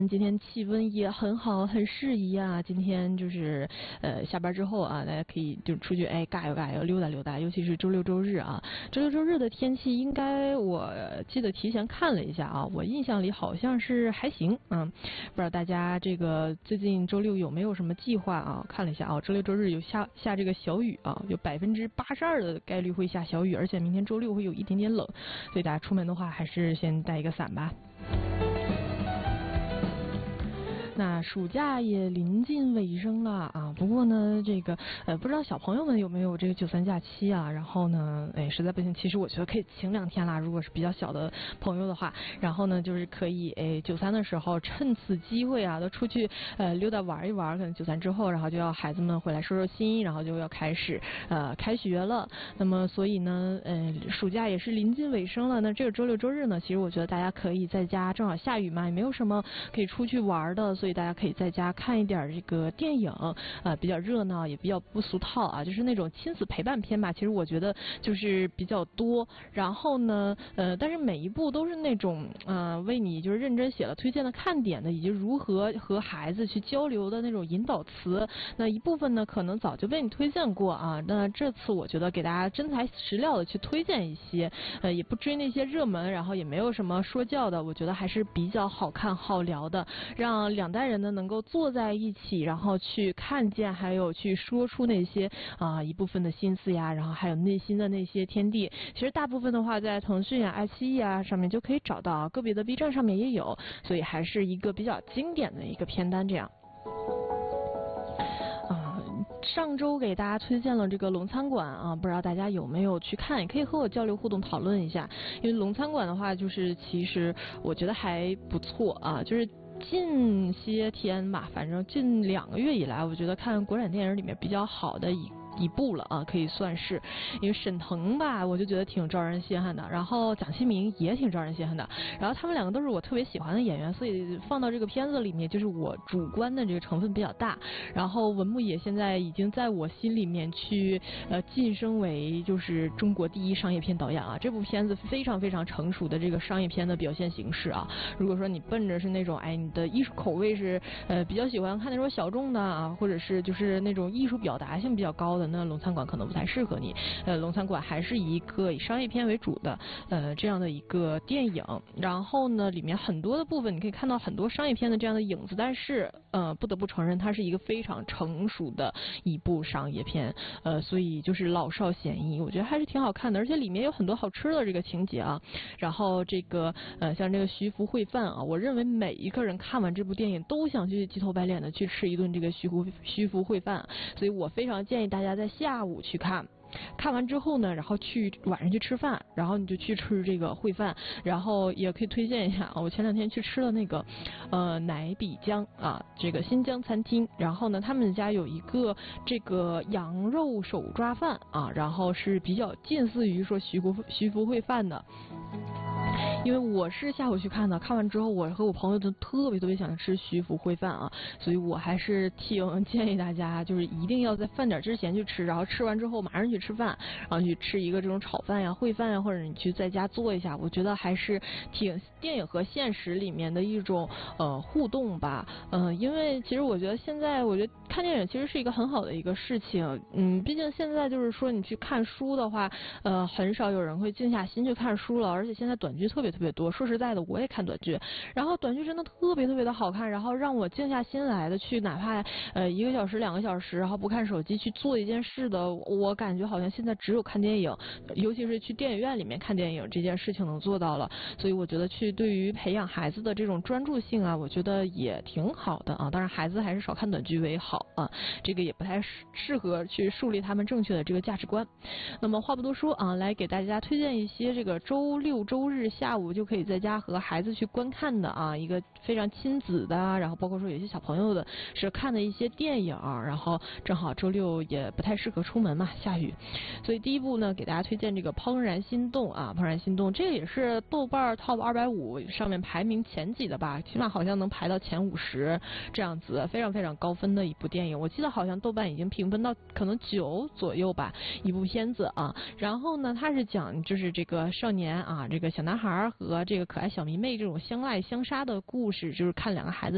今天气温也很好，很适宜啊。今天就是下班之后啊，大家可以就出去尬悠尬悠，溜达溜达。尤其是周六周日啊，周六周日的天气应该我记得提前看了一下啊，我印象里好像是还行啊。不知道大家这个最近周六有没有什么计划啊？看了一下啊，周六周日有下这个小雨啊，有82%的概率会下小雨，而且明天周六会有一点点冷，所以大家出门的话还是先带一个伞吧。那暑假也临近尾声了啊，不过呢，这个不知道小朋友们有没有这个93假期啊？然后呢，实在不行，其实我觉得可以请2天啦，如果是比较小的朋友的话。然后呢，就是可以93的时候趁此机会啊，都出去溜达玩一玩。可能93之后，然后就要孩子们回来收收心，然后就要开始开学了。那么所以呢，暑假也是临近尾声了。那这个周六周日呢，其实我觉得大家可以在家，正好下雨嘛，也没有什么可以出去玩的，所以大家可以在家看一点这个电影，比较热闹，也比较不俗套啊，就是那种亲子陪伴片吧。其实我觉得就是比较多，然后呢，但是每一部都是那种为你就是认真写了推荐的看点的，以及如何和孩子去交流的那种引导词。那一部分呢，可能早就被你推荐过啊。那这次我觉得给大家真材实料的去推荐一些，也不追那些热门，然后也没有什么说教的，我觉得还是比较好看好聊的，让两代人呢能够坐在一起，然后去看见，还有去说出那些一部分的心思呀，然后还有内心的那些天地。其实大部分的话在腾讯啊、爱奇艺啊上面就可以找到，个别的 B 站上面也有，所以还是一个比较经典的一个片单这样。上周给大家推荐了这个龙餐馆啊，不知道大家有没有去看，也可以和我交流互动讨论一下。因为龙餐馆的话，就是其实我觉得还不错啊，就是近些天吧，反正近2个月以来，我觉得看国产电影里面比较好的一部了啊，可以算是。因为沈腾吧，我就觉得挺招人稀罕的，然后蒋奇明也挺招人稀罕的，然后他们2个都是我特别喜欢的演员，所以放到这个片子里面，就是我主观的这个成分比较大。然后文牧野现在已经在我心里面去晋升为就是中国第1商业片导演啊，这部片子非常非常成熟的这个商业片的表现形式啊。如果说你奔着是那种你的艺术口味是比较喜欢看那种小众的啊，或者是就是那种艺术表达性比较高的，那龙餐馆可能不太适合你。龙餐馆还是一个以商业片为主的这样的一个电影，然后呢里面很多的部分你可以看到很多商业片的这样的影子，但是不得不承认它是一个非常成熟的一部商业片，所以就是老少咸宜，我觉得还是挺好看的，而且里面有很多好吃的这个情节啊。然后这个像这个徐福烩饭啊，我认为每一个人看完这部电影都想去鸡头白脸的去吃一顿这个徐福烩饭，所以我非常建议大家在下午去看。看完之后呢，然后晚上去吃饭，然后你就去吃这个烩饭，然后也可以推荐一下我前2天去吃了那个乃比江啊，这个新疆餐厅，然后呢他们家有一个这个羊肉手抓饭啊，然后是比较近似于说徐福烩饭的。因为我是下午去看的，看完之后我和我朋友都特别想吃徐福烩饭啊，所以我还是挺建议大家就是一定要在饭点之前去吃，然后吃完之后马上去吃饭，然后去吃一个这种炒饭呀、烩饭呀，或者你去在家做一下，我觉得还是挺电影和现实里面的一种互动吧。因为其实我觉得现在看电影其实是一个很好的一个事情，毕竟现在就是说你去看书的话，很少有人会静下心去看书了，而且现在短剧特别多。说实在的，我也看短剧，然后短剧真的特别的好看，然后让我静下心来的去哪怕1个小时2个小时，然后不看手机去做一件事的，我感觉好像现在只有看电影，尤其是去电影院里面看电影这件事情能做到了。所以我觉得对于培养孩子的这种专注性啊，我觉得也挺好的啊。当然孩子还是少看短剧为好啊，这个也不太适合去树立他们正确的这个价值观。那么话不多说啊，来给大家推荐一些这个周六周日下午就可以在家和孩子去观看的啊，一个非常亲子的，然后包括说有些小朋友的是看的一些电影，然后正好周六也不太适合出门嘛，下雨，所以第一部呢给大家推荐这个怦然心动啊，怦然心动这个也是豆瓣 Top 250上面排名前几的吧，起码好像能排到前50这样子，非常高分的一部电影。我记得好像豆瓣已经评分到可能9左右吧，一部片子啊。然后呢它是讲就是这个少年啊，这个小男孩和这个可爱小迷妹这种相爱相杀的故事，就是看2个孩子